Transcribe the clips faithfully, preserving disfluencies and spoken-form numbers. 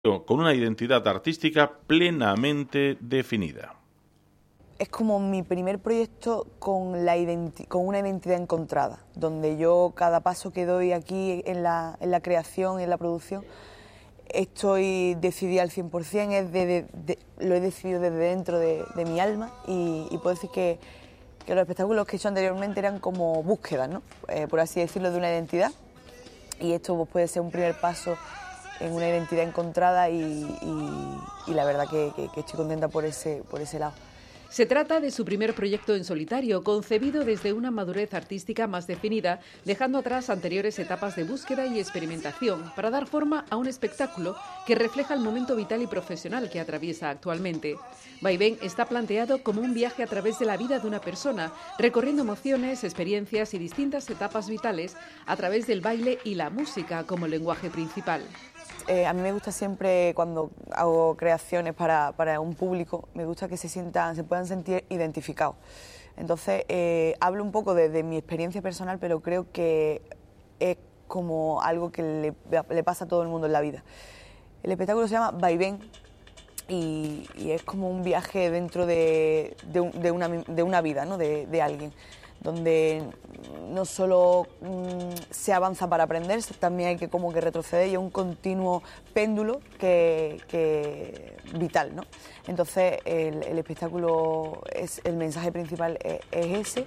con una identidad artística plenamente definida. Es como mi primer proyecto con, la identi- con una identidad encontrada, donde yo cada paso que doy aquí en la, en la creación y en la producción estoy decidida al cien por cien, es de, de, de, lo he decidido desde dentro de, de mi alma y, y puedo decir que, que los espectáculos que he hecho anteriormente eran como búsquedas, ¿no? Eh, por así decirlo, de una identidad, y esto pues, puede ser un primer paso en una identidad encontrada y, y, y la verdad que, que, que estoy contenta por ese, por ese lado. Se trata de su primer proyecto en solitario, concebido desde una madurez artística más definida, dejando atrás anteriores etapas de búsqueda y experimentación, para dar forma a un espectáculo que refleja el momento vital y profesional que atraviesa actualmente. Vaivén está planteado como un viaje a través de la vida de una persona, recorriendo emociones, experiencias y distintas etapas vitales a través del baile y la música como lenguaje principal. Eh, a mí me gusta siempre, cuando hago creaciones para, para un público, me gusta que se sientan, se puedan sentir identificados. Entonces, eh, hablo un poco de, de mi experiencia personal, pero creo que es como algo que le, le pasa a todo el mundo en la vida. El espectáculo se llama Vaivén y, y es como un viaje dentro de, de, un, de, una, de una vida, ¿no? de, de alguien, donde no solo mmm, se avanza para aprender, también hay que como que retroceder y es un continuo péndulo que, que vital, ¿no? Entonces el, el espectáculo, es, el mensaje principal es, es ese.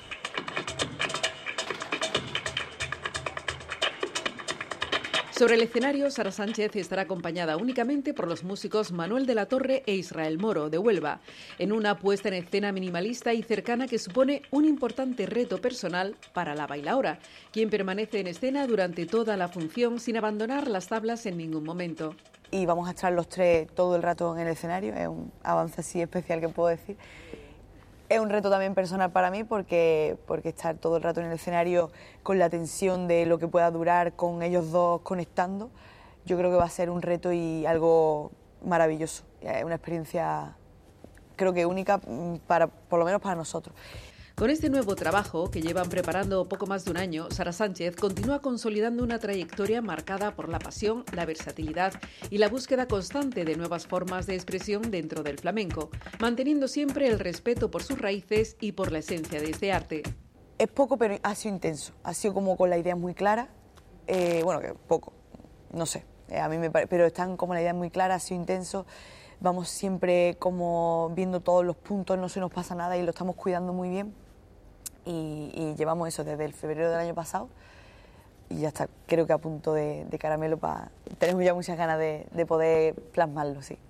Sobre el escenario, Sara Sánchez estará acompañada únicamente por los músicos Manuel de la Torre e Israel Moro, de Huelva, en una puesta en escena minimalista y cercana que supone un importante reto personal para la bailaora, quien permanece en escena durante toda la función sin abandonar las tablas en ningún momento. Y vamos a estar los tres todo el rato en el escenario, es un avance así especial que puedo decir. Es un reto también personal para mí porque, porque estar todo el rato en el escenario con la tensión de lo que pueda durar, con ellos dos conectando, yo creo que va a ser un reto y algo maravilloso. Es una experiencia, creo que única, para, por lo menos para nosotros. Con este nuevo trabajo, que llevan preparando poco más de un año, Sara Sánchez continúa consolidando una trayectoria marcada por la pasión, la versatilidad y la búsqueda constante de nuevas formas de expresión dentro del flamenco, manteniendo siempre el respeto por sus raíces y por la esencia de este arte. Es poco, pero ha sido intenso. Ha sido como con la idea muy clara. Eh, bueno, que poco, no sé, eh, a mí me parece, pero están como la idea muy clara, ha sido intenso. Vamos siempre como viendo todos los puntos, no se nos pasa nada y lo estamos cuidando muy bien. Y, y llevamos eso desde el febrero del año pasado y ya está, creo que a punto de, de caramelo. Para tenemos ya muchas ganas de, de poder plasmarlo, sí.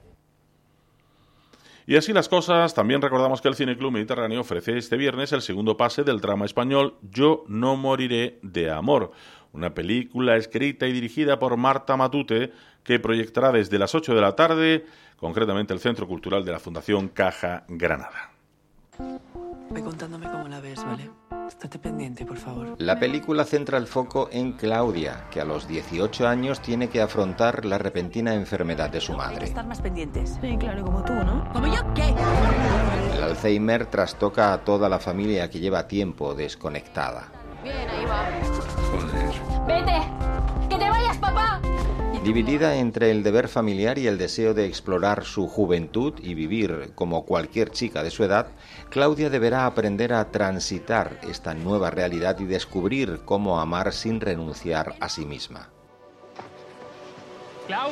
Y así las cosas, también recordamos que el Cineclub Mediterráneo ofrece este viernes el segundo pase del drama español Yo no moriré de amor, una película escrita y dirigida por Marta Matute que proyectará desde las ocho de la tarde, concretamente el Centro Cultural de la Fundación Caja Granada. Ve contándome cómo la ves, ¿vale? Estate pendiente, por favor. La película centra el foco en Claudia, que a los dieciocho años tiene que afrontar la repentina enfermedad de su madre. Estar más pendientes. Sí, claro, como tú, ¿no? ¿Como yo qué? El Alzheimer trastoca a toda la familia que lleva tiempo desconectada. Bien, ahí va. Joder. ¡Vete! ¡Que te vayas, papá! Dividida entre el deber familiar y el deseo de explorar su juventud y vivir como cualquier chica de su edad, Claudia deberá aprender a transitar esta nueva realidad y descubrir cómo amar sin renunciar a sí misma. ¡Clau!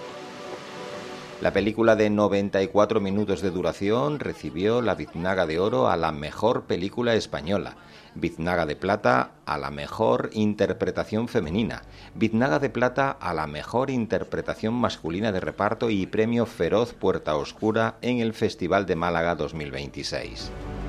La película de noventa y cuatro minutos de duración recibió la Biznaga de Oro a la mejor película española, Biznaga de Plata a la mejor interpretación femenina, Biznaga de Plata a la mejor interpretación masculina de reparto y premio Feroz Puerta Oscura en el Festival de Málaga dos mil veintiséis.